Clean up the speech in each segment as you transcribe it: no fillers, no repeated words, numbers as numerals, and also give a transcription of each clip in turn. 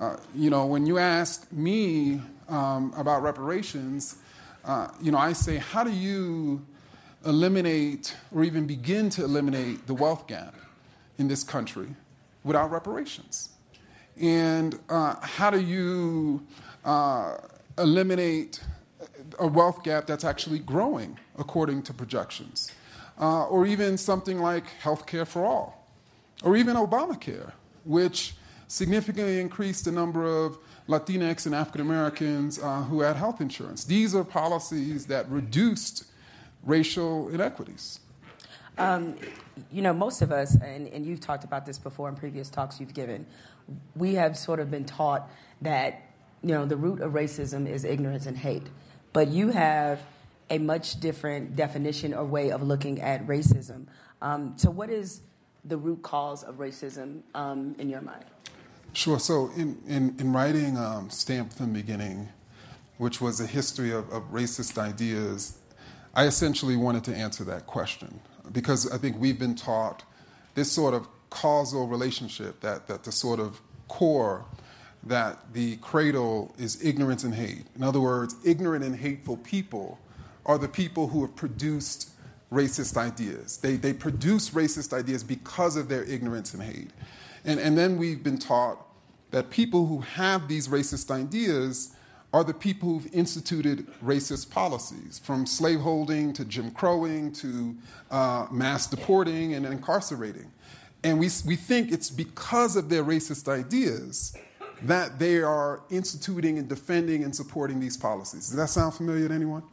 When you ask me about reparations, I say, how do you eliminate or even begin to eliminate the wealth gap in this country without reparations? And how do you eliminate a wealth gap that's actually growing according to projections? Or even something like health care for all, or even Obamacare, which significantly increased the number of Latinx and African Americans who had health insurance. These are policies that reduced racial inequities. Most of us, and you've talked about this before in previous talks you've given, we have sort of been taught that, the root of racism is ignorance and hate. But you have a much different definition or way of looking at racism. So what is the root cause of racism in your mind? Sure. So in writing Stamped from the Beginning, which was a history of racist ideas, I essentially wanted to answer that question because I think we've been taught this sort of causal relationship, that the sort of core, that the cradle is ignorance and hate. In other words, ignorant and hateful people are the people who have produced racist ideas. They produce racist ideas because of their ignorance and hate. And then we've been taught that people who have these racist ideas are the people who've instituted racist policies, from slaveholding to Jim Crowing to mass deporting and incarcerating. And we think it's because of their racist ideas that they are instituting and defending and supporting these policies. Does that sound familiar to anyone?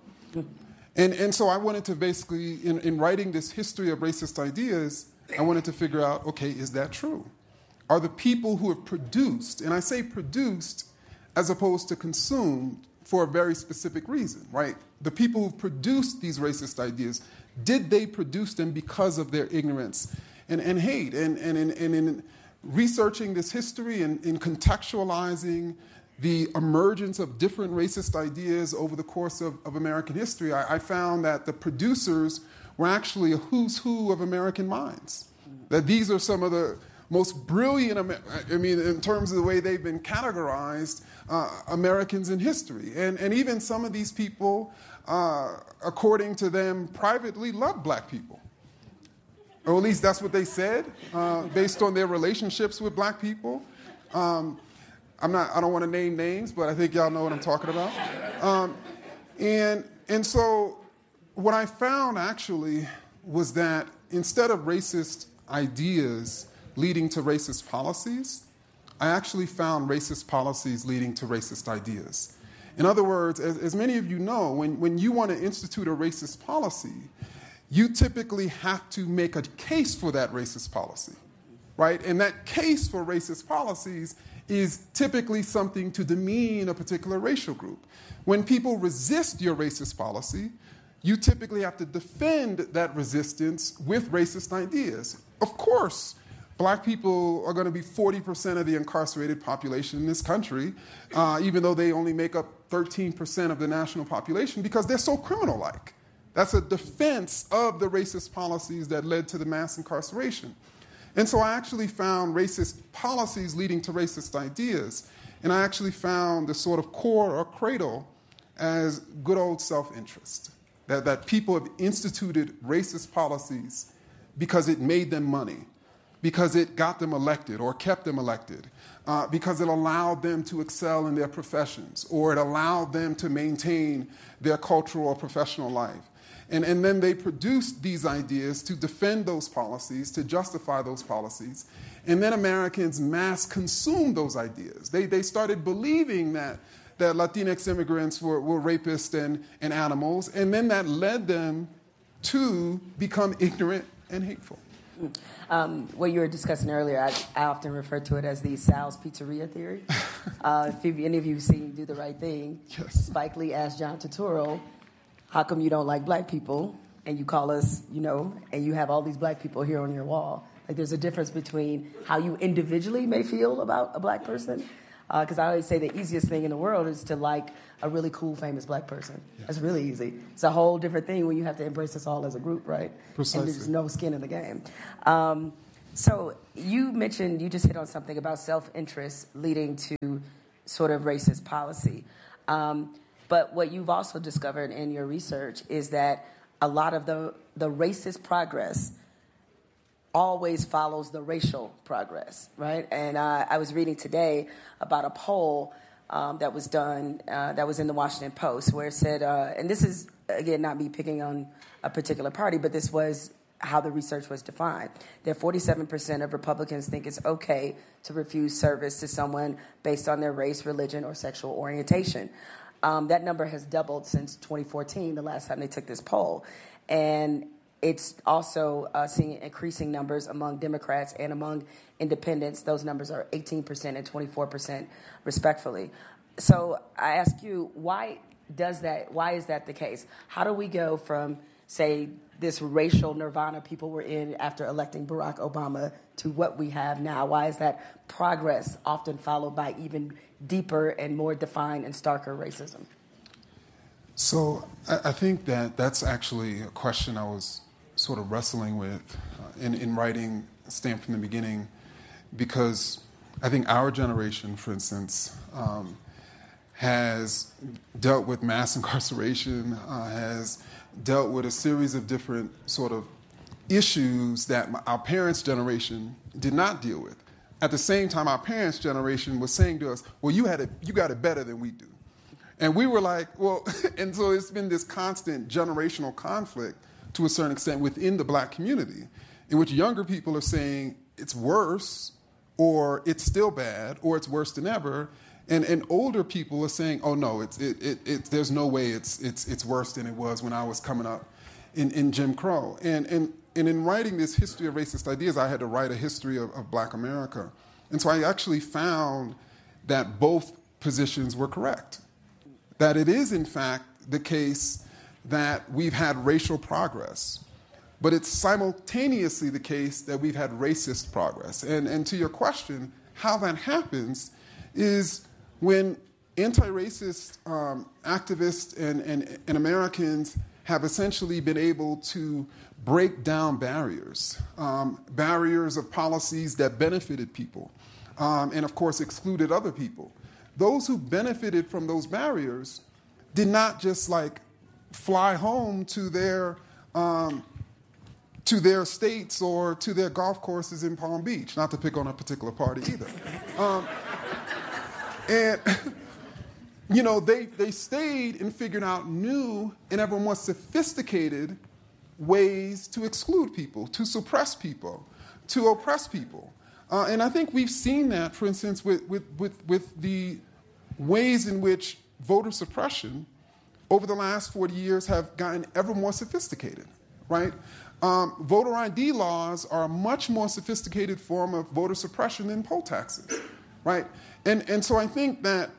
And so I wanted to basically, in writing this history of racist ideas, I wanted to figure out, okay, is that true? Are the people who have produced, and I say produced as opposed to consumed for a very specific reason, right? The people who produced these racist ideas, did they produce them because of their ignorance and hate? And in researching this history and in contextualizing the emergence of different racist ideas over the course of American history, I found that the producers were actually a who's who of American minds. That these are some of the most brilliant, in terms of the way they've been categorized, Americans in history. And even some of these people, according to them, privately loved black people. Or at least that's what they said, based on their relationships with black people. I don't want to name names, but I think y'all know what I'm talking about. And so what I found actually was that instead of racist ideas leading to racist policies, I actually found racist policies leading to racist ideas. In other words, as many of you know, when you want to institute a racist policy, you typically have to make a case for that racist policy, right? And that case for racist policies is typically something to demean a particular racial group. When people resist your racist policy, you typically have to defend that resistance with racist ideas. Of course, black people are going to be 40% of the incarcerated population in this country, even though they only make up 13% of the national population, because they're so criminal-like. That's a defense of the racist policies that led to the mass incarceration. And so I actually found racist policies leading to racist ideas, and I actually found the sort of core or cradle as good old self-interest, that people have instituted racist policies because it made them money, because it got them elected or kept them elected, because it allowed them to excel in their professions, or it allowed them to maintain their cultural or professional life. And then they produced these ideas to defend those policies, to justify those policies. And then Americans mass consumed those ideas. They started believing that Latinx immigrants were rapists and animals, and then that led them to become ignorant and hateful. What you were discussing earlier, I often refer to it as the Sal's Pizzeria theory. If any of you have seen Do the Right Thing, yes. Spike Lee asked John Turturro, how come you don't like black people, and you call us, and you have all these black people here on your wall? Like, there's a difference between how you individually may feel about a black person, because I always say the easiest thing in the world is to like a really cool, famous black person. Yes. That's really easy. It's a whole different thing when you have to embrace us all as a group, right? Precisely. And there's no skin in the game. So you mentioned, you just hit on something about self-interest leading to sort of racist policy. But what you've also discovered in your research is that a lot of the racist progress always follows the racial progress, right? And I was reading today about a poll that was done, that was in the Washington Post, where it said, and this is, again, not me picking on a particular party, but this was how the research was defined, that 47% of Republicans think it's okay to refuse service to someone based on their race, religion, or sexual orientation. That number has doubled since 2014, the last time they took this poll. And it's also seeing increasing numbers among Democrats and among independents. Those numbers are 18% and 24% respectively. So I ask you, why is that the case? How do we go from, say, this racial nirvana people were in after electing Barack Obama to what we have now? Why is that progress often followed by even deeper and more defined and starker racism? So I think that's actually a question I was sort of wrestling with in writing Stamped from the Beginning, because I think our generation, for instance, has dealt with mass incarceration, has dealt with a series of different sort of issues that our parents' generation did not deal with. At the same time, our parents' generation was saying to us, well, you got it better than we do. And we were like, well, and so it's been this constant generational conflict to a certain extent within the black community, in which younger people are saying it's worse, or it's still bad, or it's worse than ever. And older people are saying, oh no, there's no way it's worse than it was when I was coming up in Jim Crow. And in writing this history of racist ideas, I had to write a history of black America. And so I actually found that both positions were correct. That it is, in fact, the case that we've had racial progress, but it's simultaneously the case that we've had racist progress. And to your question, how that happens is when anti-racist activists and Americans have essentially been able to break down barriers of policies that benefited people, and of course excluded other people. Those who benefited from those barriers did not just like fly home to their states or to their golf courses in Palm Beach, not to pick on a particular party either. And, you know, they stayed and figured out new and ever more sophisticated ways to exclude people, to suppress people, to oppress people. And I think we've seen that, for instance, with the ways in which voter suppression over the last 40 years have gotten ever more sophisticated, right? Voter ID laws are a much more sophisticated form of voter suppression than poll taxes, right? And so I think that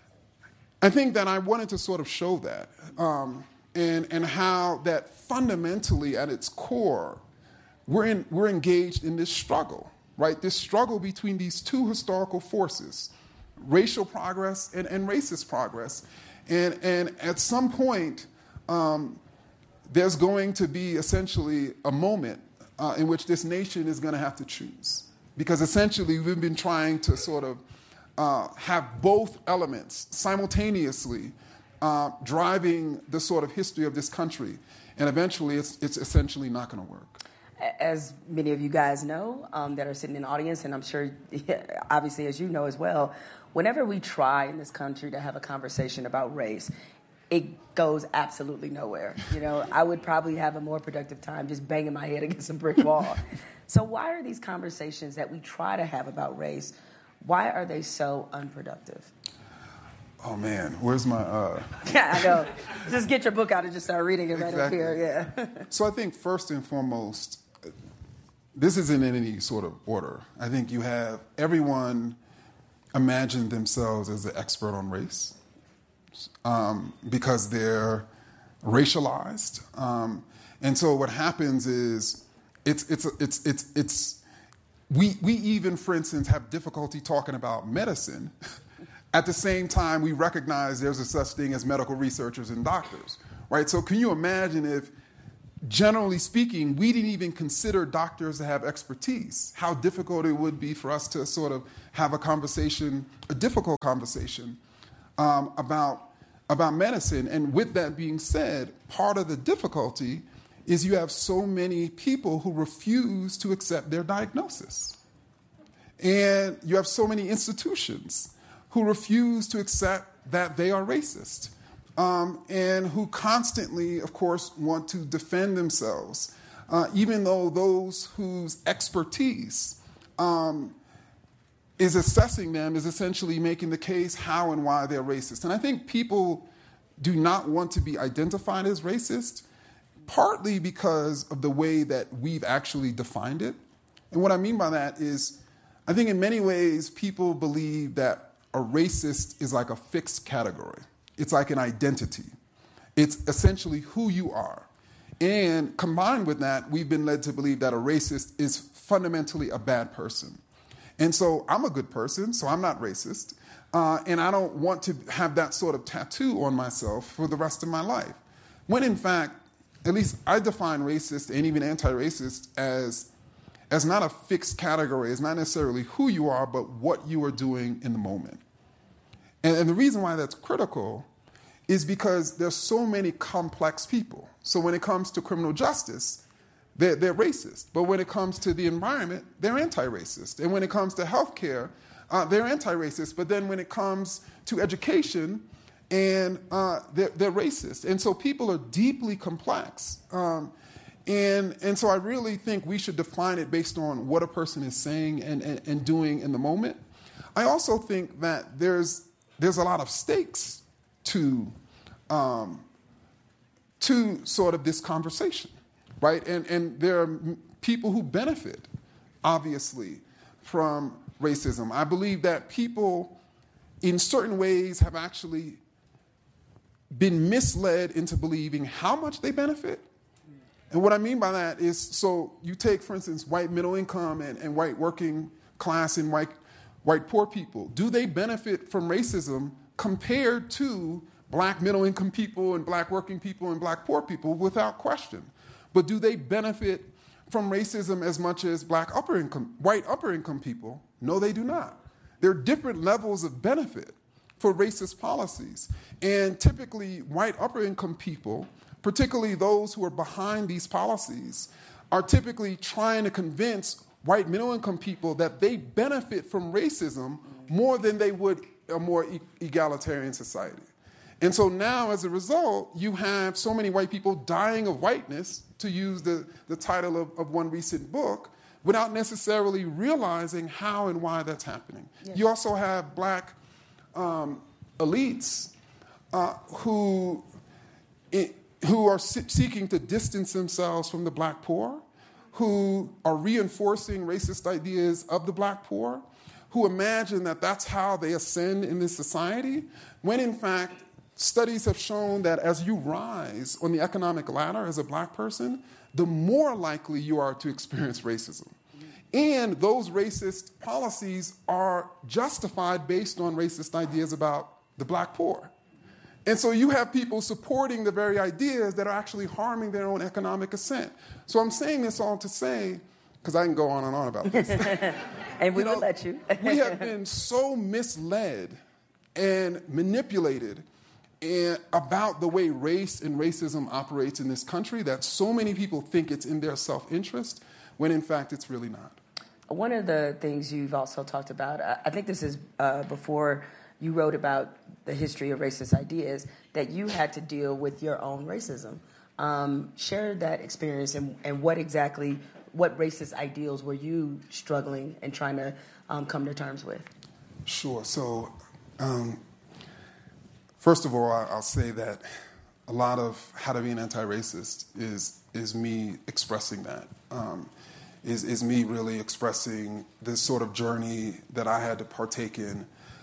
I wanted to sort of show that, and how that fundamentally at its core, we're engaged in this struggle, right? This struggle between these two historical forces, racial progress and racist progress. And at some point, there's going to be essentially a moment in which this nation is going to have to choose. Because essentially we've been trying to sort of have both elements simultaneously driving the sort of history of this country. And eventually it's essentially not going to work. As many of you guys know that are sitting in the audience, and I'm sure, obviously, as you know as well, whenever we try in this country to have a conversation about race, it goes absolutely nowhere. You know, I would probably have a more productive time just banging my head against a brick wall. So why are these conversations that we try to have about race, why are they so unproductive? Oh, man, where's my... Yeah, I know. Just get your book out and just start reading it right up here, yeah. So I think first and foremost, this isn't in any sort of order. I think you have everyone imagine themselves as the expert on race because they're racialized. And so what happens is we even, for instance, have difficulty talking about medicine. At the same time, we recognize there's a such thing as medical researchers and doctors, right? So can you imagine if generally speaking, we didn't even consider doctors to have expertise, how difficult it would be for us to sort of have a conversation, a difficult conversation about medicine. And with that being said, part of the difficulty is you have so many people who refuse to accept their diagnosis. And you have so many institutions who refuse to accept that they are racist, and who constantly, of course, want to defend themselves, even though those whose expertise is assessing them is essentially making the case how and why they're racist. And I think people do not want to be identified as racist, partly because of the way that we've actually defined it. And what I mean by that is, I think in many ways people believe that a racist is like a fixed category. It's like an identity. It's essentially who you are. And combined with that, we've been led to believe that a racist is fundamentally a bad person. And so I'm a good person, so I'm not racist. And I don't want to have that sort of tattoo on myself for the rest of my life. When in fact, at least I define racist and even anti-racist as not a fixed category. It's not necessarily who you are, but what you are doing in the moment. And the reason why that's critical is because there's so many complex people. So when it comes to criminal justice, they're racist. But when it comes to the environment, they're anti-racist. And when it comes to healthcare, they're anti-racist. But then when it comes to education, they're racist. And so people are deeply complex. And so I really think we should define it based on what a person is saying and doing in the moment. I also think that there's a lot of stakes to sort of this conversation, right? And there are people who benefit, obviously, from racism. I believe that people, in certain ways, have actually been misled into believing how much they benefit. And what I mean by that is, so you take, for instance, white middle income and white working class and white poor people. Do they benefit from racism compared to black middle income people and black working people and black poor people? Without question. But do they benefit from racism as much as white upper income people? No, they do not. There are different levels of benefit for racist policies. And typically, white upper income people, particularly those who are behind these policies, are typically trying to convince white middle income people that they benefit from racism more than they would a more egalitarian society. And so now, as a result, you have so many white people dying of whiteness, to use the title of one recent book, without necessarily realizing how and why that's happening. Yes. You also have black elites who are seeking to distance themselves from the black poor, who are reinforcing racist ideas of the black poor, who imagine that that's how they ascend in this society, when in fact, studies have shown that as you rise on the economic ladder as a black person, the more likely you are to experience racism. And those racist policies are justified based on racist ideas about the black poor. And so you have people supporting the very ideas that are actually harming their own economic ascent. So I'm saying this all to say, because I can go on and on about this. And we will let you. We have been so misled and manipulated about the way race and racism operates in this country that so many people think it's in their self-interest, when in fact it's really not. One of the things you've also talked about, I think this is before you wrote about the history of racist ideas, that you had to deal with your own racism. Share that experience and what racist ideals were you struggling and trying to come to terms with? Sure. So, first of all, I'll say that a lot of how to be an anti-racist is me expressing that. Is me really expressing this sort of journey that I had to partake in.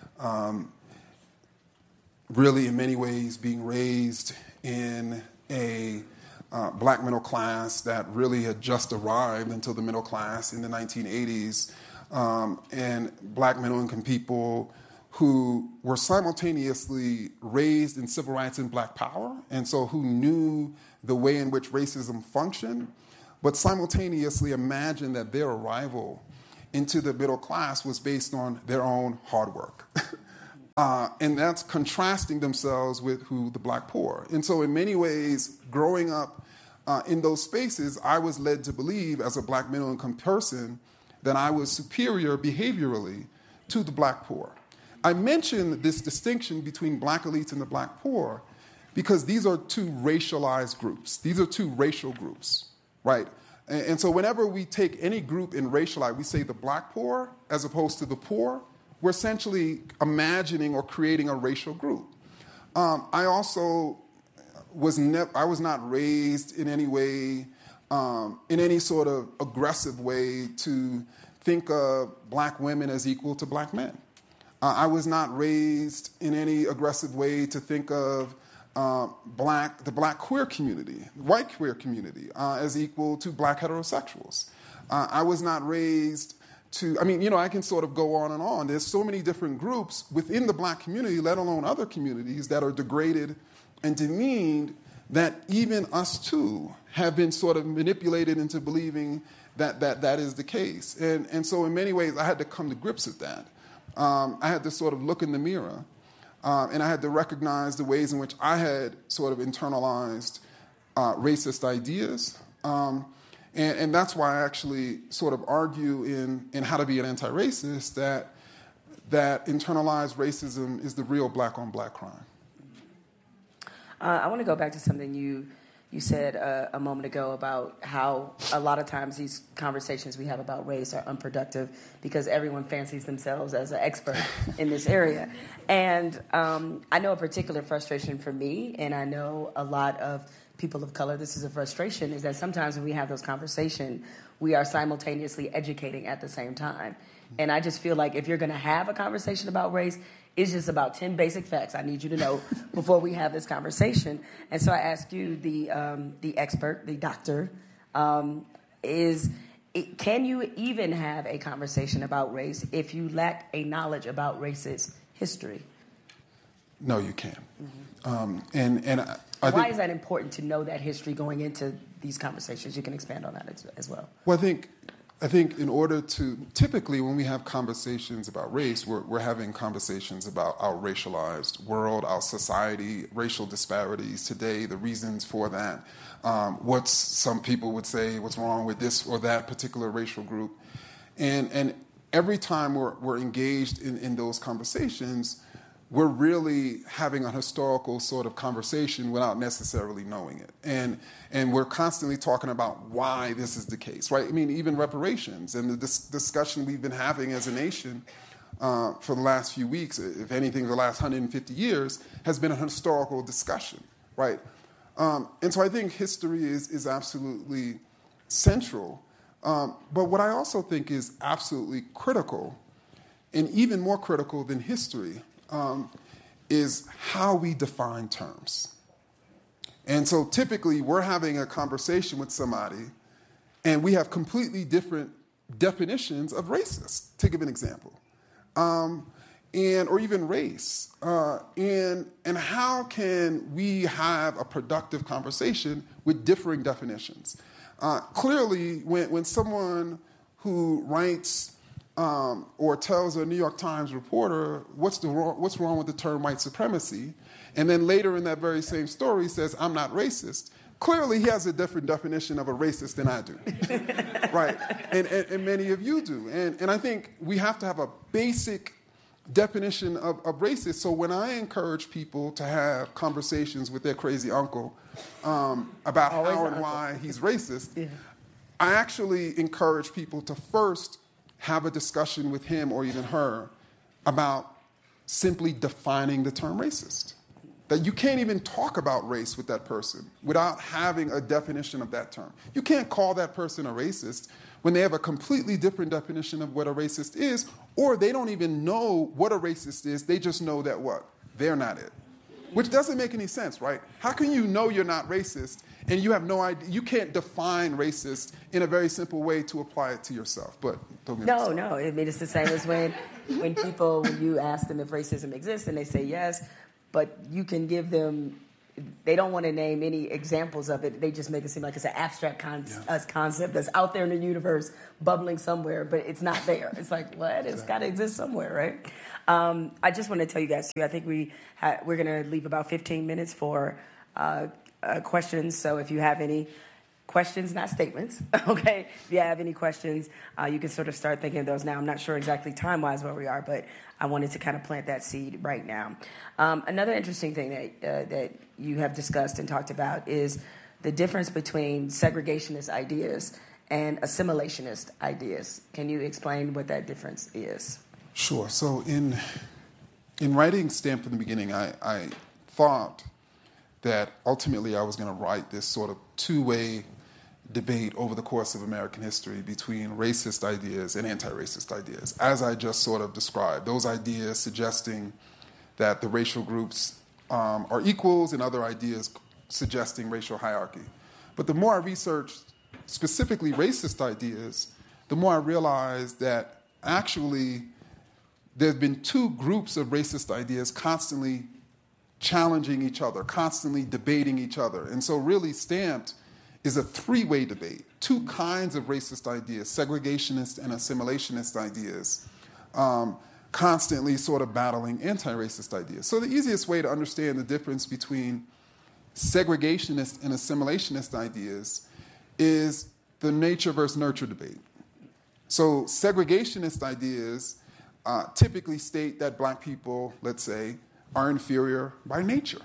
Really, in many ways, being raised in a black middle class that really had just arrived until the middle class in the 1980s, and black middle income people who were simultaneously raised in civil rights and black power, and so who knew the way in which racism functioned, but simultaneously imagined that their arrival into the middle class was based on their own hard work. And that's contrasting themselves with who the black poor. And so in many ways, growing up in those spaces, I was led to believe as a black middle-income person that I was superior behaviorally to the black poor. I mention this distinction between black elites and the black poor because these are two racialized groups. These are two racial groups, right? And so whenever we take any group and racialize, we say the black poor as opposed to the poor, we're essentially imagining or creating a racial group. I also was not raised in any way, in any sort of aggressive way to think of black women as equal to black men. I was not raised in any aggressive way to think of the black queer community, the white queer community, as equal to black heterosexuals. I was not raised to, I can sort of go on and on. There's so many different groups within the black community, let alone other communities, that are degraded and demeaned, that even us too have been sort of manipulated into believing that is the case. And so in many ways, I had to come to grips with that. I had to sort of look in the mirror, and I had to recognize the ways in which I had sort of internalized racist ideas. And that's why I actually sort of argue in How to Be an Anti-Racist that internalized racism is the real black-on-black crime. I want to go back to something you said a moment ago about how a lot of times these conversations we have about race are unproductive because everyone fancies themselves as an expert in this area. And I know a particular frustration for me, and I know a lot of people of color, this is a frustration, is that sometimes when we have those conversations, we are simultaneously educating at the same time. And I just feel like if you're going to have a conversation about race, it's just about 10 basic facts I need you to know before we have this conversation. And so I ask you, the expert, the doctor, can you even have a conversation about race if you lack a knowledge about racist history? No, you can't. Mm-hmm. Why is that important to know that history going into these conversations? You can expand on that as well. Well, I think in order to, typically when we have conversations about race, we're having conversations about our racialized world, our society, racial disparities today, the reasons for that, what some people would say, what's wrong with this or that particular racial group. And every time we're engaged in those conversations, we're really having a historical sort of conversation without necessarily knowing it. And we're constantly talking about why this is the case, right? I mean, even reparations and the discussion we've been having as a nation for the last few weeks, if anything, the last 150 years, has been a historical discussion, right? And so I think history is absolutely central. But what I also think is absolutely critical, and even more critical than history, is how we define terms. And so typically we're having a conversation with somebody and we have completely different definitions of racist, to give an example, or even race. And how can we have a productive conversation with differing definitions? Clearly, when someone who writes or tells a New York Times reporter what's wrong with the term white supremacy, and then later in that very same story says, I'm not racist, clearly he has a different definition of a racist than I do, right? And many of you do. And I think we have to have a basic definition of racist. So when I encourage people to have conversations with their crazy uncle about how and why he's racist, yeah, I actually encourage people to first have a discussion with him or even her about simply defining the term racist. That you can't even talk about race with that person without having a definition of that term. You can't call that person a racist when they have a completely different definition of what a racist is, or they don't even know what a racist is, they just know that what? They're not it. Which doesn't make any sense, right? How can you know you're not racist and you have no idea? You can't define racist in a very simple way to apply it to yourself. But don't get me started. No. I mean, it's the same as when when you ask them if racism exists and they say yes, but you can give them, they don't want to name any examples of it. They just make it seem like it's an abstract concept that's out there in the universe, bubbling somewhere, but it's not there. It's like, what? It's got to exist somewhere, right? I just want to tell you guys, too, I think we're going to leave about 15 minutes for questions. So if you have any questions, not statements, okay? If you have any questions, you can sort of start thinking of those now. I'm not sure exactly time-wise where we are, but I wanted to kind of plant that seed right now. Another interesting thing that you have discussed and talked about is the difference between segregationist ideas and assimilationist ideas. Can you explain what that difference is? Sure. So in writing Stamped from the beginning, I thought that ultimately I was going to write this sort of two-way debate over the course of American history between racist ideas and anti-racist ideas, as I just sort of described. Those ideas suggesting that the racial groups are equals and other ideas suggesting racial hierarchy. But the more I researched specifically racist ideas, the more I realized that actually there's been two groups of racist ideas constantly challenging each other, constantly debating each other. And so really Stamped is a three-way debate, two kinds of racist ideas, segregationist and assimilationist ideas, constantly sort of battling anti-racist ideas. So the easiest way to understand the difference between segregationist and assimilationist ideas is the nature versus nurture debate. So segregationist ideas typically state that black people, let's say, are inferior by nature.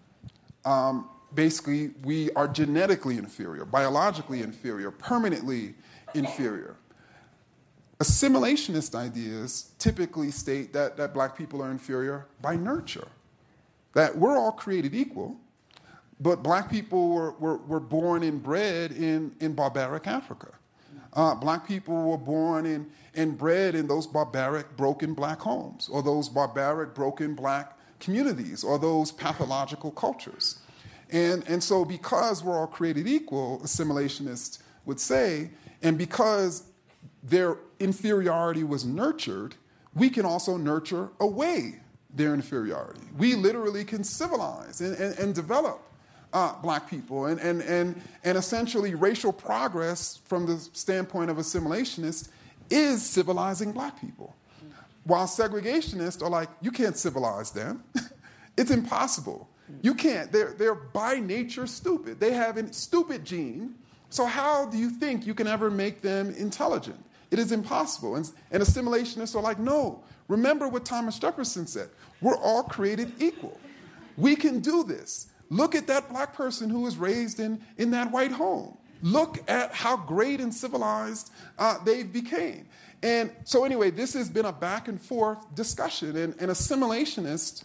Basically, we are genetically inferior, biologically inferior, permanently inferior. Assimilationist ideas typically state that black people are inferior by nurture, that we're all created equal, but black people were born and bred in barbaric Africa. Black people were born and bred in those barbaric, broken black homes, or those barbaric, broken black communities, or those pathological cultures. And so because we're all created equal, assimilationists would say, and because their inferiority was nurtured, we can also nurture away their inferiority. We literally can civilize and develop black people. And essentially racial progress from the standpoint of assimilationists is civilizing black people. While segregationists are like, you can't civilize them. It's impossible. You can't. They're by nature stupid. They have a stupid gene. So how do you think you can ever make them intelligent? It is impossible. And assimilationists are like, no. Remember what Thomas Jefferson said. We're all created equal. We can do this. Look at that black person who was raised in that white home. Look at how great and civilized they became. And so anyway, this has been a back and forth discussion. And assimilationists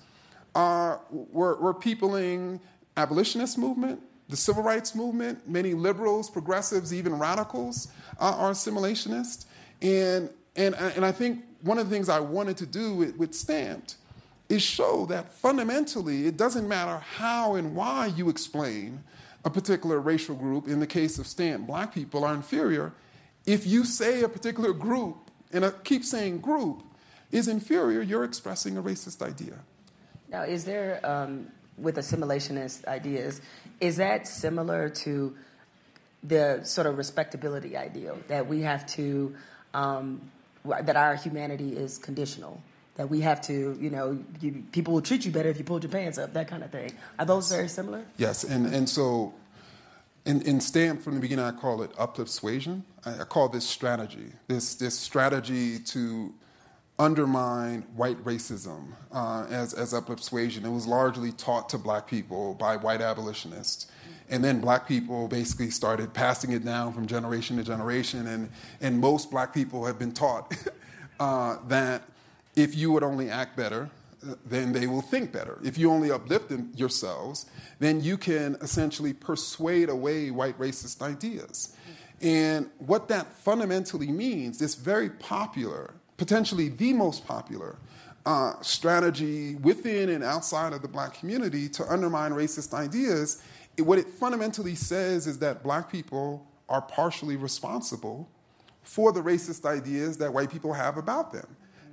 were peopling abolitionist movement, the civil rights movement. Many liberals, progressives, even radicals are assimilationists. And I think one of the things I wanted to do with Stamped is show that fundamentally it doesn't matter how and why you explain a particular racial group. In the case of Stamped, black people are inferior. If you say a particular group, and I keep saying group, is inferior, you're expressing a racist idea. Now, is there, with assimilationist ideas, is that similar to the sort of respectability ideal that we have to, that our humanity is conditional, that we have to, people will treat you better if you pulled your pants up, that kind of thing? Are those very similar? Yes, and so in Stamped from the beginning, I call it uplift suasion. I call this strategy, this strategy to undermine white racism as uplift suasion. It was largely taught to black people by white abolitionists. And then black people basically started passing it down from generation to generation. And most black people have been taught that if you would only act better, then they will think better. If you only uplift yourselves, then you can essentially persuade away white racist ideas. And what that fundamentally means, this very popular, potentially the most popular strategy within and outside of the black community to undermine racist ideas, what it fundamentally says is that black people are partially responsible for the racist ideas that white people have about them.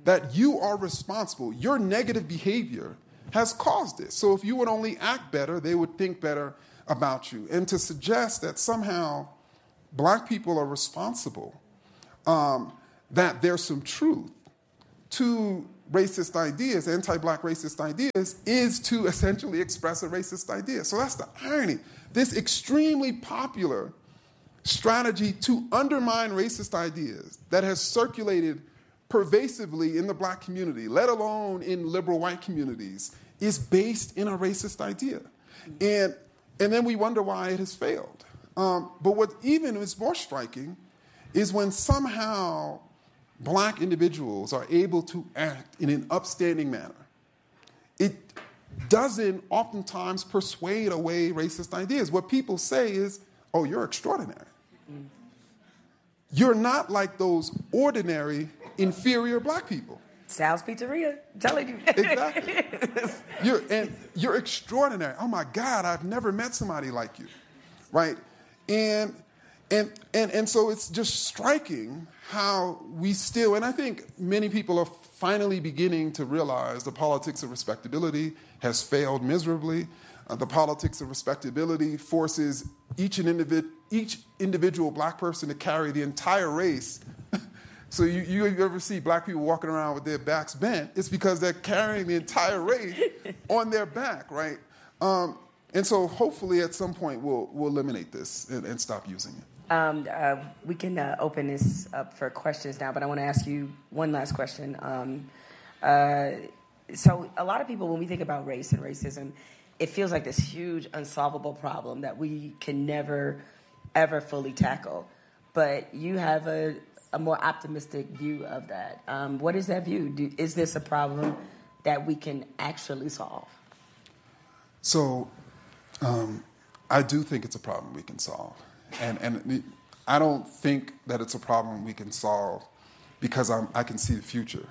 that you are responsible. Your negative behavior has caused this. So if you would only act better, they would think better about you. And to suggest that somehow black people are responsible, that there's some truth to racist ideas, anti-black racist ideas, is to essentially express a racist idea. So that's the irony. This extremely popular strategy to undermine racist ideas that has circulated pervasively in the black community, let alone in liberal white communities, is based in a racist idea. And then we wonder why it has failed. But what even is more striking is when somehow black individuals are able to act in an upstanding manner. It doesn't oftentimes persuade away racist ideas. What people say is, oh, you're extraordinary. You're not like those ordinary, inferior black people. Sal's Pizzeria, I'm telling you. Exactly. You're extraordinary. Oh my God, I've never met somebody like you, right? And so it's just striking how we still, and I think many people are finally beginning to realize the politics of respectability has failed miserably. The politics of respectability forces each individual black person to carry the entire race. So you ever see black people walking around with their backs bent, it's because they're carrying the entire race on their back, right? And so hopefully at some point we'll eliminate this and stop using it. We can open this up for questions now, but I want to ask you one last question. So a lot of people, when we think about race and racism, it feels like this huge unsolvable problem that we can never, ever fully tackle. But you have a more optimistic view of that. What is that view? Is this a problem that we can actually solve? So I do think it's a problem we can solve. And I don't think that it's a problem we can solve because I can see the future.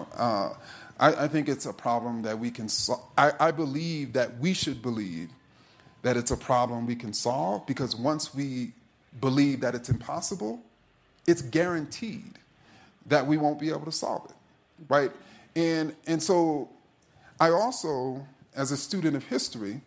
I think it's a problem that we can solve. I believe that we should believe that it's a problem we can solve because once we believe that it's impossible, it's guaranteed that we won't be able to solve it, right? And so I also, as a student of history,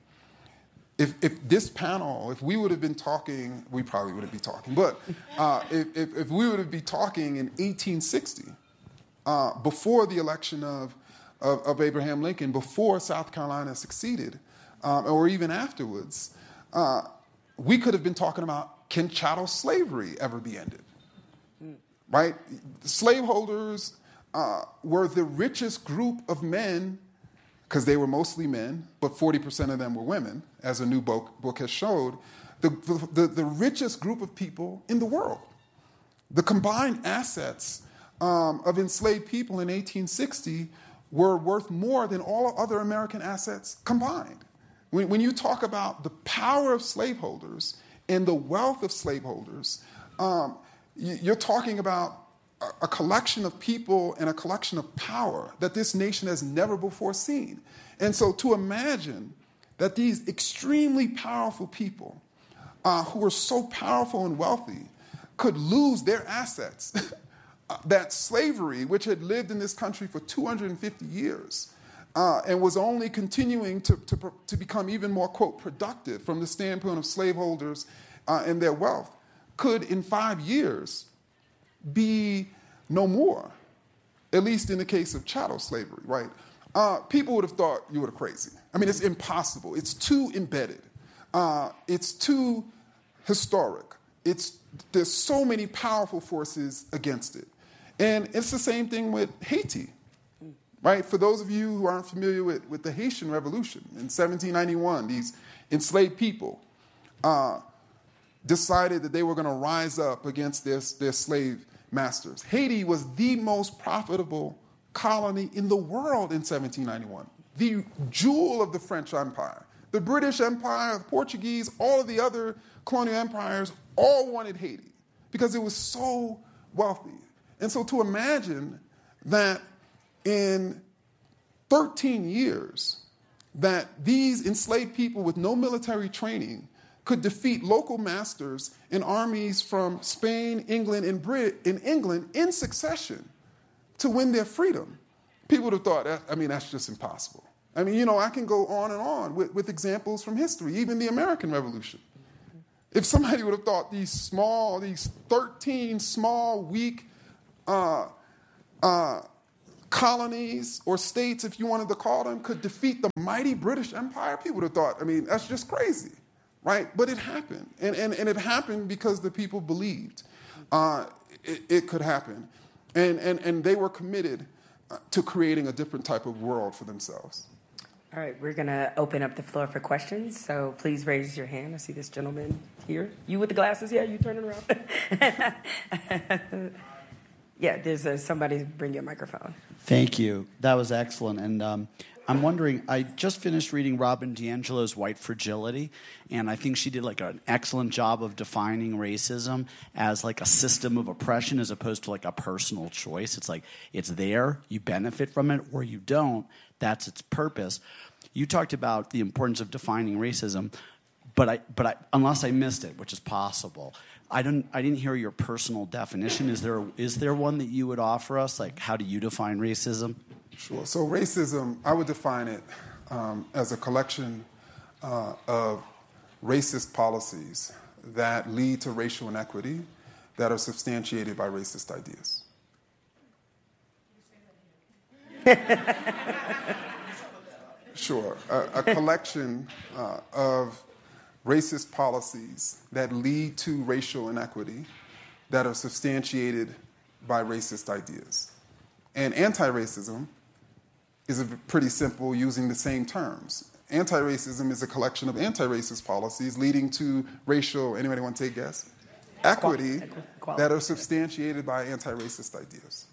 if this panel, if we would have been talking, we probably wouldn't be talking, but if we would have been talking in 1860, before the election of Abraham Lincoln, before South Carolina succeeded, or even afterwards, we could have been talking about, can chattel slavery ever be ended? Right? Slaveholders were the richest group of men, because they were mostly men, but 40% of them were women, as a new book has showed, the richest group of people in the world. The combined assets of enslaved people in 1860 were worth more than all other American assets combined. When you talk about the power of slaveholders and the wealth of slaveholders, you're talking about a collection of people and a collection of power that this nation has never before seen. And so to imagine that these extremely powerful people who were so powerful and wealthy could lose their assets, that slavery, which had lived in this country for 250 years and was only continuing to become even more, quote, productive from the standpoint of slaveholders and their wealth, could in 5 years be no more, at least in the case of chattel slavery, right? People would have thought you were crazy. I mean, it's impossible. It's too embedded. It's too historic. There's so many powerful forces against it. And it's the same thing with Haiti, right? For those of you who aren't familiar with the Haitian Revolution in 1791, these enslaved people decided that they were going to rise up against their slave masters. Haiti was the most profitable colony in the world in 1791, the jewel of the French Empire. The British Empire, the Portuguese, all of the other colonial empires all wanted Haiti because it was so wealthy. And so to imagine that in 13 years, that these enslaved people with no military training could defeat local masters and armies from Spain, England, and England in succession, to win their freedom. People would have thought, that's just impossible. I can go on and on with examples from history, even the American Revolution. If somebody would have thought these 13 small, weak colonies or states, if you wanted to call them, could defeat the mighty British Empire, people would have thought, that's just crazy, right? But it happened. And it happened because the people believed it could happen. And they were committed to creating a different type of world for themselves. All right, we're going to open up the floor for questions. So please raise your hand. I see this gentleman here. You with the glasses? Yeah, you turning around. Yeah, there's somebody bring your microphone. Thank you. That was excellent. And I'm wondering, I just finished reading Robin DiAngelo's White Fragility, and I think she did an excellent job of defining racism as a system of oppression as opposed to a personal choice. It's it's there, you benefit from it, or you don't. That's its purpose. You talked about the importance of defining racism, but I unless I missed it, which is possible, I didn't hear your personal definition. Is there one that you would offer us? How do you define racism? Sure. So racism, I would define it as a collection of racist policies that lead to racial inequity that are substantiated by racist ideas. Sure. A collection of racist policies that lead to racial inequity that are substantiated by racist ideas. And anti-racism is pretty simple, using the same terms. Anti-racism is a collection of anti-racist policies leading to racial, anybody want to take a guess? Equity that are substantiated by anti-racist ideas.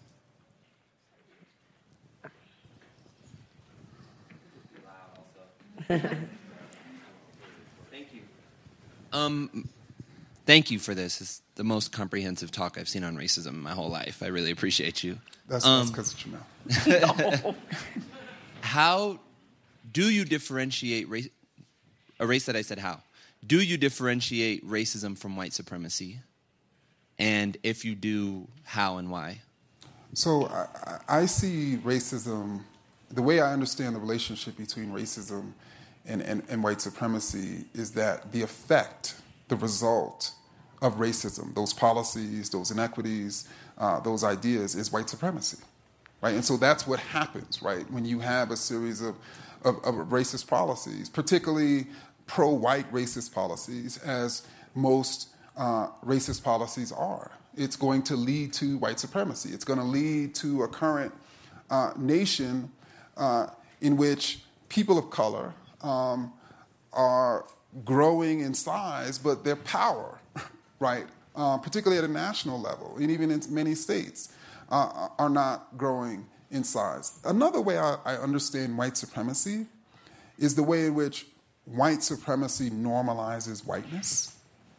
Thank you. Thank you for this. It's the most comprehensive talk I've seen on racism in my whole life. I really appreciate you. That's because of Jamel. How do you differentiate a race that I said how? Do you differentiate racism from white supremacy? And if you do, how and why? So I see racism, the way I understand the relationship between racism and white supremacy is that the effect, the result of racism, those policies, those inequities, those ideas, is white supremacy, right? And so that's what happens, right, when you have a series of racist policies, particularly pro-white racist policies, as most racist policies are. It's going to lead to white supremacy. It's going to lead to a current nation in which people of color are growing in size, but their power, right, particularly at a national level, and even in many states, are not growing in size. Another way I understand white supremacy is the way in which white supremacy normalizes whiteness.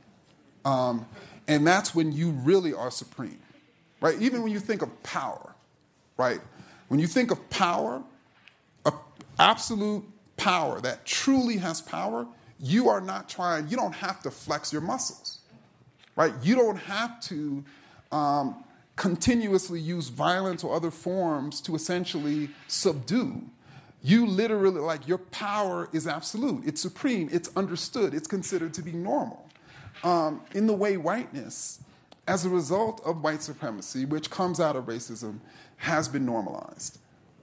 And that's when you really are supreme, right? Even when you think of power, right? When you think of power, absolute power that truly has power, you don't have to flex your muscles, right? You don't have to continuously use violence or other forms to essentially subdue. You literally, your power is absolute. It's supreme. It's understood. It's considered to be normal. In the way whiteness, as a result of white supremacy, which comes out of racism, has been normalized.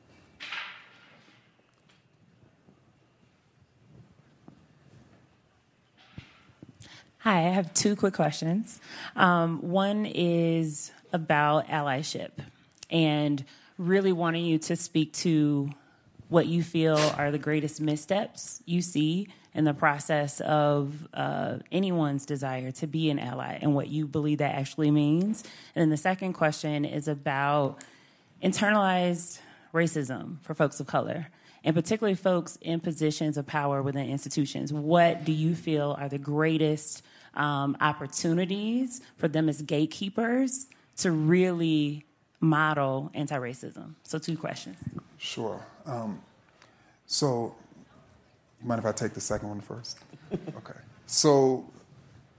Hi, I have two quick questions. One is about allyship and really wanting you to speak to what you feel are the greatest missteps you see in the process of anyone's desire to be an ally and what you believe that actually means. And then the second question is about internalized racism for folks of color, and particularly folks in positions of power within institutions. What do you feel are the greatest opportunities for them as gatekeepers to really model anti-racism? So 2 questions. Sure. So, you mind if I take the second one first? Okay. So,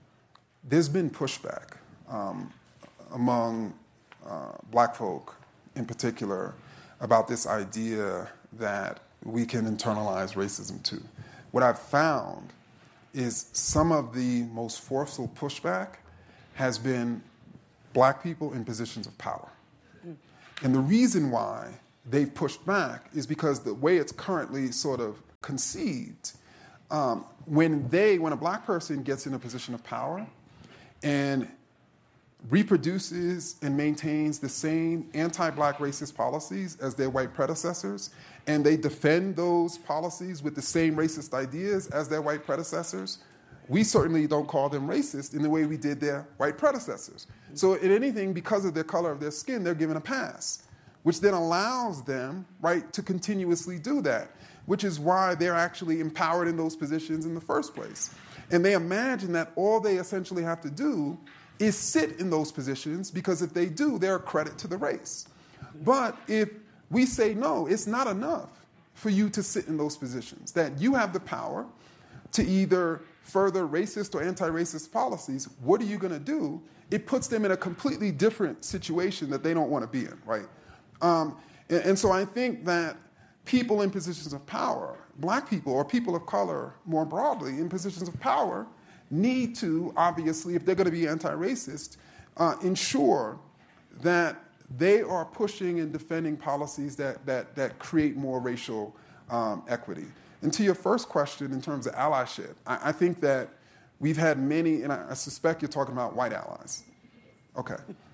there's been pushback among black folk in particular about this idea that we can internalize racism too. What I've found is some of the most forceful pushback has been black people in positions of power. And the reason why they've pushed back is because the way it's currently sort of conceived, when a black person gets in a position of power and reproduces and maintains the same anti-black racist policies as their white predecessors, and they defend those policies with the same racist ideas as their white predecessors, we certainly don't call them racist in the way we did their white predecessors. So in anything, because of the color of their skin, they're given a pass, which then allows them, right, to continuously do that, which is why they're actually empowered in those positions in the first place. And they imagine that all they essentially have to do is sit in those positions, because if they do, they're a credit to the race. But if we say, no, it's not enough for you to sit in those positions, that you have the power to either further racist or anti-racist policies, what are you going to do? It puts them in a completely different situation that they don't want to be in, right? And so I think that people in positions of power, black people or people of color more broadly in positions of power, need to, obviously, if they're going to be anti-racist, ensure that they are pushing and defending policies that create more racial equity. And to your first question in terms of allyship, I think that we've had many, and I suspect you're talking about white allies. Okay.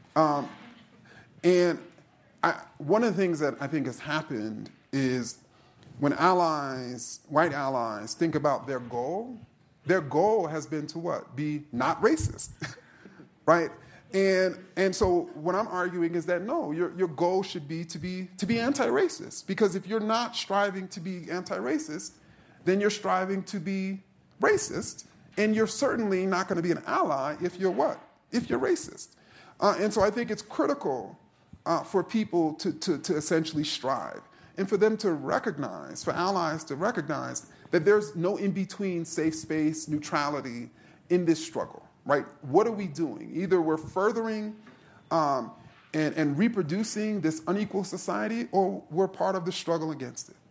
And one of the things that I think has happened is when white allies, think about their goal has been to what? Be not racist, right? And so what I'm arguing is that no, your goal should be to be anti-racist, because if you're not striving to be anti-racist, then you're striving to be racist, and you're certainly not going to be an ally if you're what? If you're racist. And so I think it's critical for people to essentially strive, and for them to recognize, for allies to recognize that there's no in-between safe space, neutrality in this struggle, right? What are we doing? Either we're furthering and reproducing this unequal society, or we're part of the struggle against it.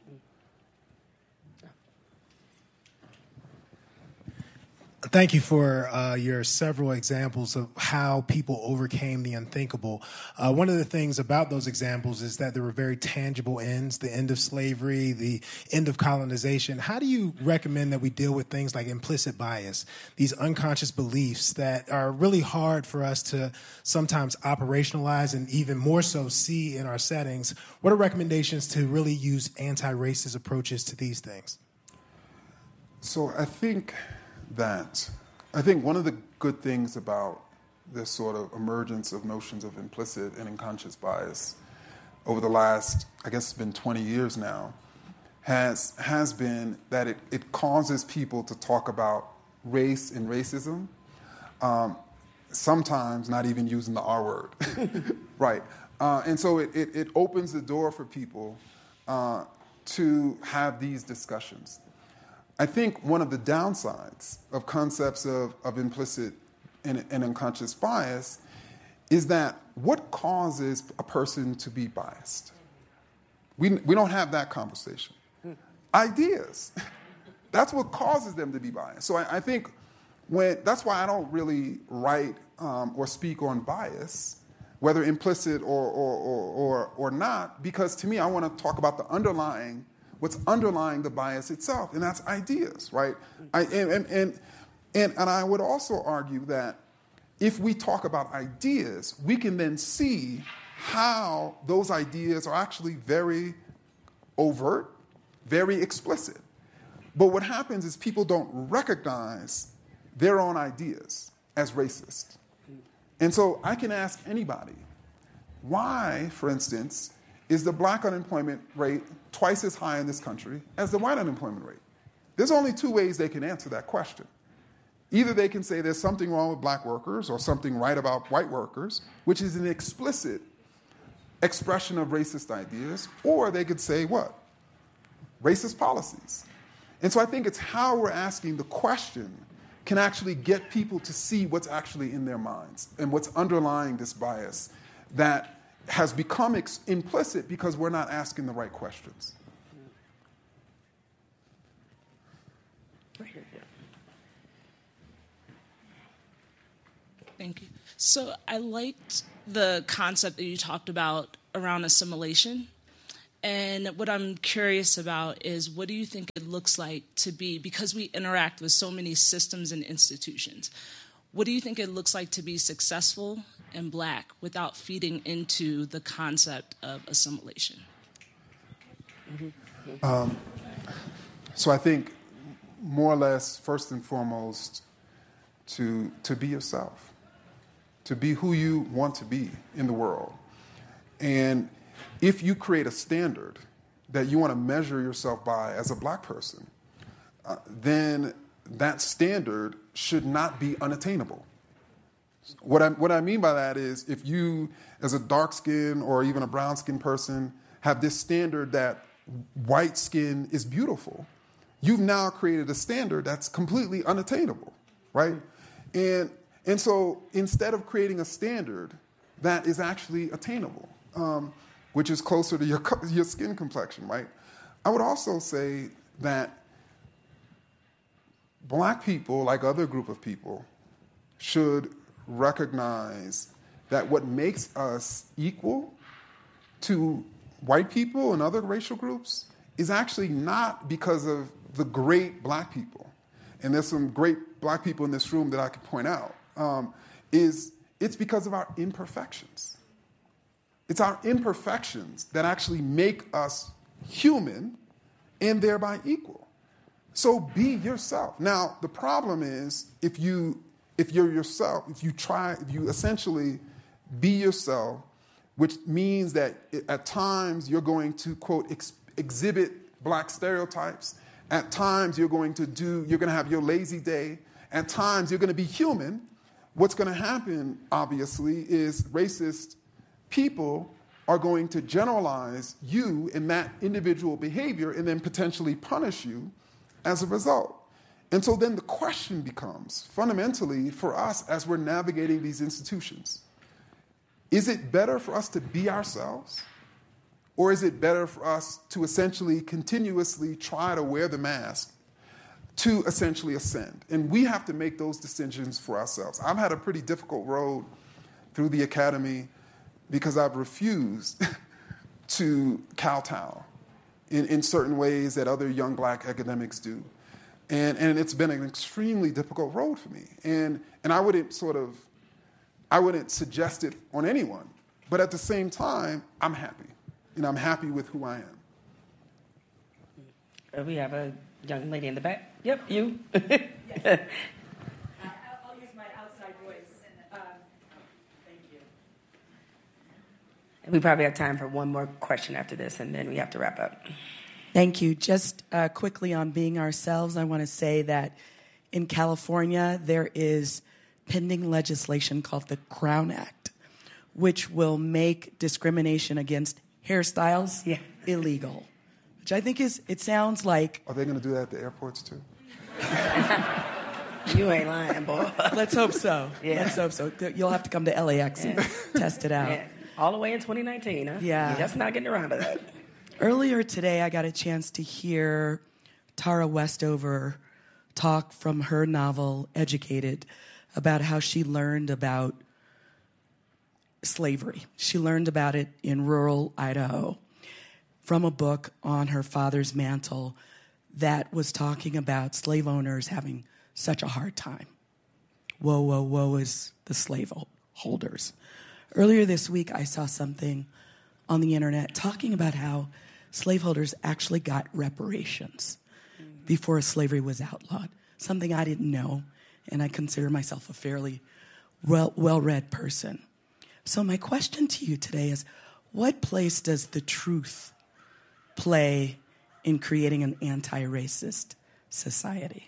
Thank you for your several examples of how people overcame the unthinkable. One of the things about those examples is that there were very tangible ends, the end of slavery, the end of colonization. How do you recommend that we deal with things like implicit bias, these unconscious beliefs that are really hard for us to sometimes operationalize and even more so see in our settings? What are recommendations to really use anti-racist approaches to these things? So I think one of the good things about this sort of emergence of notions of implicit and unconscious bias over the last, I guess it's been 20 years now, has been that it causes people to talk about race and racism, sometimes not even using the R word, right? And so it opens the door for people to have these discussions. I think one of the downsides of concepts of implicit and unconscious bias is that what causes a person to be biased? We don't have that conversation. Ideas. That's what causes them to be biased. So I think that's why I don't really write or speak on bias, whether implicit or not, because to me I want to talk about what's underlying the bias itself, and that's ideas, right? And I would also argue that if we talk about ideas, we can then see how those ideas are actually very overt, very explicit. But what happens is people don't recognize their own ideas as racist. And so I can ask anybody, why, for instance, is the black unemployment rate twice as high in this country as the white unemployment rate? There's only two ways they can answer that question. Either they can say there's something wrong with black workers or something right about white workers, which is an explicit expression of racist ideas, or they could say what? Racist policies. And so I think it's how we're asking the question can actually get people to see what's actually in their minds and what's underlying this bias that has become implicit because we're not asking the right questions. Thank you. So I liked the concept that you talked about around assimilation. And what I'm curious about is, what do you think it looks like to be, because we interact with so many systems and institutions, what do you think it looks like to be successful and Black without feeding into the concept of assimilation? So I think more or less, first and foremost, to be yourself, to be who you want to be in the world. And if you create a standard that you want to measure yourself by as a Black person, then that standard should not be unattainable. What I mean by that is, if you, as a dark-skinned or even a brown-skinned person, have this standard that white skin is beautiful, you've now created a standard that's completely unattainable, right? And so instead of creating a standard that is actually attainable, which is closer to your skin complexion, right? I would also say that Black people, like other group of people, should recognize that what makes us equal to white people and other racial groups is actually not because of the great Black people. And there's some great Black people in this room that I could point out. It's because of our imperfections. It's our imperfections that actually make us human and thereby equal. So be yourself. Now, the problem is if you're yourself, if you essentially be yourself, which means that at times you're going to, quote, exhibit Black stereotypes. At times you're going to have your lazy day. At times you're going to be human. What's going to happen, obviously, is racist people are going to generalize you and that individual behavior and then potentially punish you as a result. And so then the question becomes, fundamentally, for us as we're navigating these institutions, is it better for us to be ourselves? Or is it better for us to essentially continuously try to wear the mask to essentially ascend? And we have to make those decisions for ourselves. I've had a pretty difficult road through the academy because I've refused to kowtow in certain ways that other young Black academics do. And it's been an extremely difficult road for me. And I wouldn't suggest it on anyone. But at the same time, I'm happy. And I'm happy with who I am. We have a young lady in the back. Yep, you. I'll use my outside voice. Thank you. We probably have time for one more question after this, and then we have to wrap up. Thank you. Just quickly on being ourselves, I want to say that in California, there is pending legislation called the Crown Act, which will make discrimination against hairstyles illegal, which I think it sounds like... Are they going to do that at the airports too? You ain't lying, boy. Let's hope so. Yeah. Let's hope so. You'll have to come to LAX and test it out. Yeah. All the way in 2019, huh? Yeah. You're just not getting around to that. Earlier today, I got a chance to hear Tara Westover talk from her novel, Educated, about how she learned about slavery. She learned about it in rural Idaho from a book on her father's mantle that was talking about slave owners having such a hard time. Woe, woe, woe is the slave holders. Earlier this week, I saw something on the internet talking about how slaveholders actually got reparations before slavery was outlawed, something I didn't know, and I consider myself a fairly well-read person. So my question to you today is, what place does the truth play in creating an anti-racist society?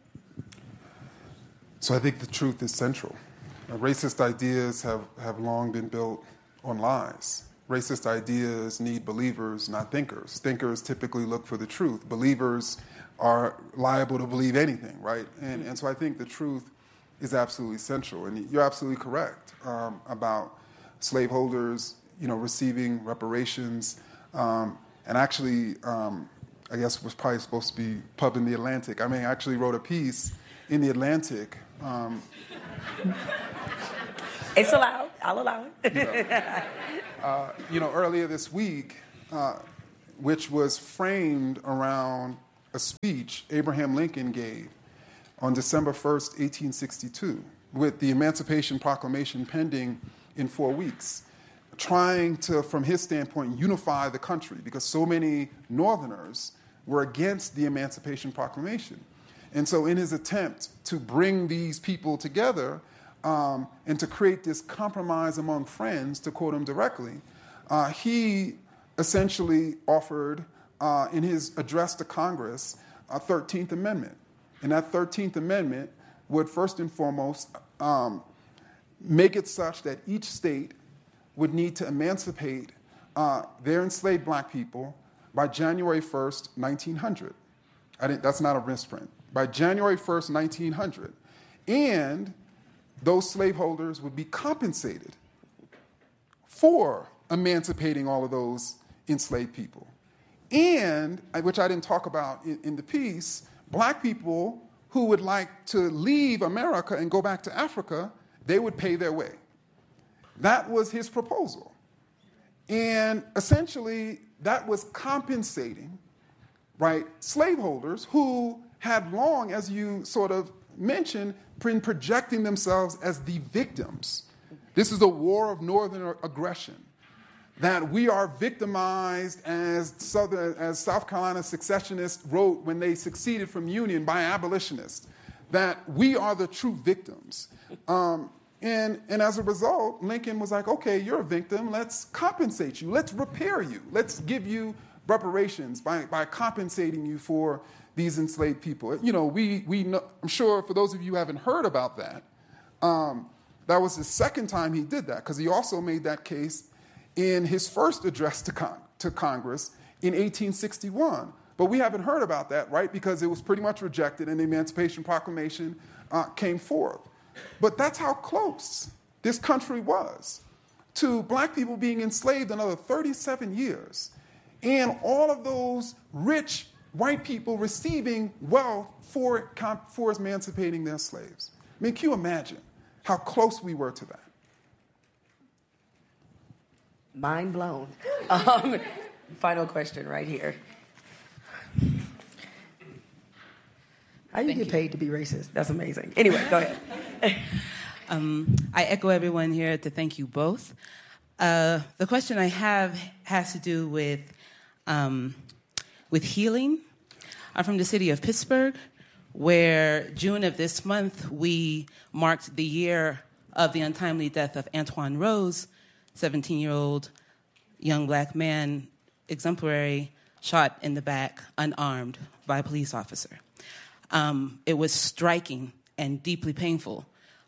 So I think the truth is central. Racist ideas have long been built on lies. Racist ideas need believers, not thinkers. Thinkers typically look for the truth. Believers are liable to believe anything, right? And so I think the truth is absolutely central. And you're absolutely correct about slaveholders receiving reparations, and actually, I guess was probably supposed to be published in the Atlantic. I actually wrote a piece in the Atlantic. It's allowed. I'll allow it. Earlier this week, which was framed around a speech Abraham Lincoln gave on December 1st, 1862, with the Emancipation Proclamation pending in 4 weeks, trying to, from his standpoint, unify the country because so many Northerners were against the Emancipation Proclamation. And so in his attempt to bring these people together and to create this compromise among friends, to quote him directly, he essentially offered, in his address to Congress, a 13th Amendment. And that 13th Amendment would first and foremost make it such that each state would need to emancipate their enslaved black people by January 1st, 1900. That's not a misprint. By January 1st, 1900. And those slaveholders would be compensated for emancipating all of those enslaved people. And, which I didn't talk about in the piece, black people who would like to leave America and go back to Africa, they would pay their way. That was his proposal. And essentially, that was compensating, right, slaveholders who had long, as you sort of mentioned, been projecting themselves as the victims. This is a war of northern aggression, that we are victimized, as South Carolina secessionists wrote when they seceded from Union, by abolitionists, that we are the true victims. And as a result, Lincoln was like, okay, you're a victim, let's compensate you, let's repair you, let's give you reparations by compensating you for these enslaved people. We know, I'm sure for those of you who haven't heard about that, that was the second time he did that, because he also made that case in his first address to Congress in 1861. But we haven't heard about that, right, because it was pretty much rejected and the Emancipation Proclamation came forth. But that's how close this country was to black people being enslaved another 37 years, and all of those rich white people receiving wealth for emancipating their slaves. Can you imagine how close we were to that? Mind blown. Final question right here. How you get paid to be racist? That's amazing. Anyway, go ahead. I echo everyone here to thank you both. The question I have has to do with healing. I'm from the city of Pittsburgh, where June of this month we marked the year of the untimely death of Antoine Rose, 17-year-old young black man, exemplary, shot in the back, unarmed, by a police officer. It was striking and deeply painful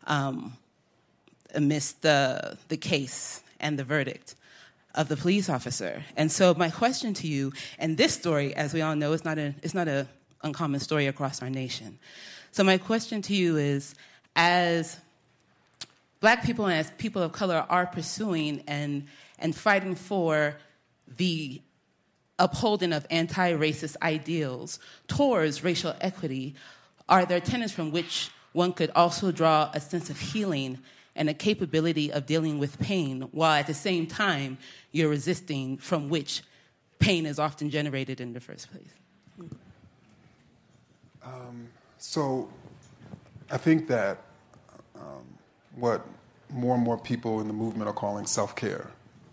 amidst the case and the verdict of the police officer. And so my question to you, and this story, as we all know, it's not an uncommon story across our nation. So my question to you is, as black people and as people of color are pursuing and fighting for the upholding of anti-racist ideals towards racial equity, are there tenets from which one could also draw a sense of healing and a capability of dealing with pain, while at the same time you're resisting from which pain is often generated in the first place? So I think that what more and more people in the movement are calling self-care,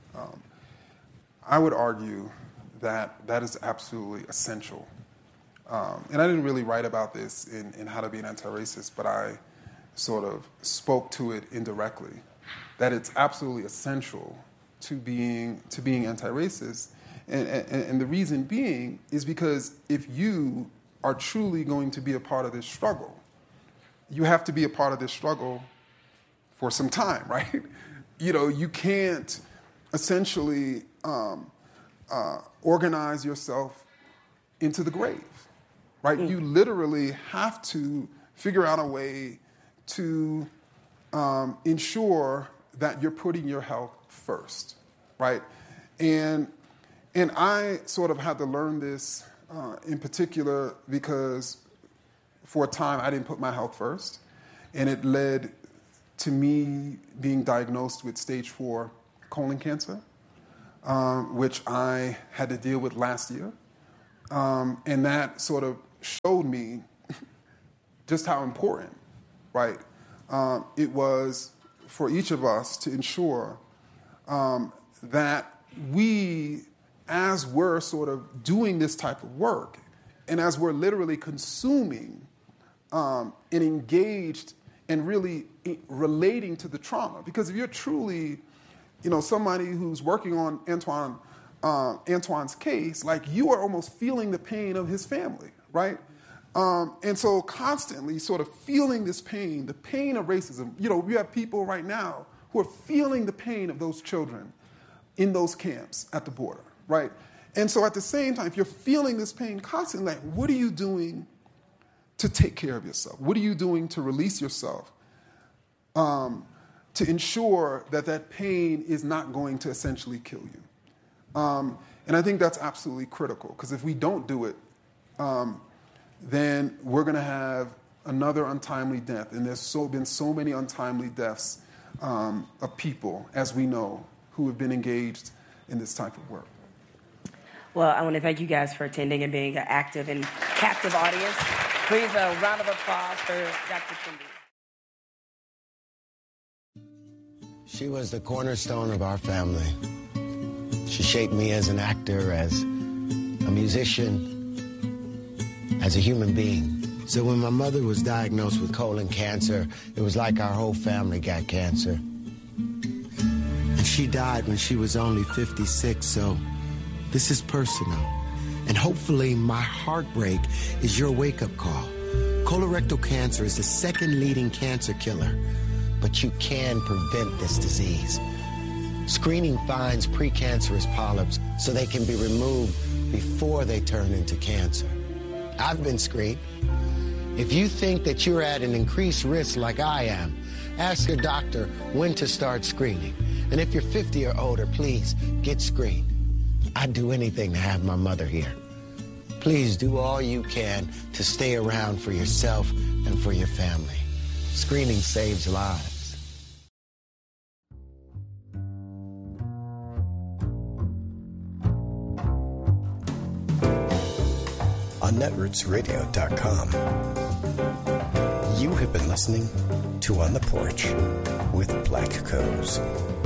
I would argue that that is absolutely essential. And I didn't really write about this in How to Be an Anti-Racist, but I sort of spoke to it indirectly, that it's absolutely essential to being anti-racist. And the reason being is because if you are truly going to be a part of this struggle, you have to be a part of this struggle for some time, right? You can't essentially organize yourself into the grave, right? You literally have to figure out a way to ensure that you're putting your health first. right? And I sort of had to learn this in particular because for a time I didn't put my health first, and it led to me being diagnosed with stage 4 colon cancer, which I had to deal with last year. And that sort of showed me just how important, right, it was for each of us to ensure that we, as we're sort of doing this type of work, and as we're literally consuming and engaged and really relating to the trauma. Because if you're truly, somebody who's working on Antoine's case, like you are almost feeling the pain of his family, right? And so constantly sort of feeling this pain, the pain of racism. We have people right now who are feeling the pain of those children in those camps at the border, right? And so at the same time, if you're feeling this pain constantly, like, what are you doing to take care of yourself? What are you doing to release yourself to ensure that that pain is not going to essentially kill you? And I think that's absolutely critical, because if we don't do it, then we're going to have another untimely death. And there's been so many untimely deaths of people, as we know, who have been engaged in this type of work. Well, I want to thank you guys for attending and being an active and captive audience. Please, a round of applause for Dr. Kendi. She was the cornerstone of our family. She shaped me as an actor, as a musician, as a human being. So when my mother was diagnosed with colon cancer, it was like our whole family got cancer. And she died when she was only 56, so this is personal. And hopefully my heartbreak is your wake-up call. Colorectal cancer is the second leading cancer killer, but you can prevent this disease. Screening finds precancerous polyps so they can be removed before they turn into cancer. I've been screened. If you think that you're at an increased risk like I am, ask your doctor when to start screening. And if you're 50 or older, please get screened. I'd do anything to have my mother here. Please do all you can to stay around for yourself and for your family. Screening saves lives. On netrootsradio.com. You have been listening to On the Porch with Black Coes.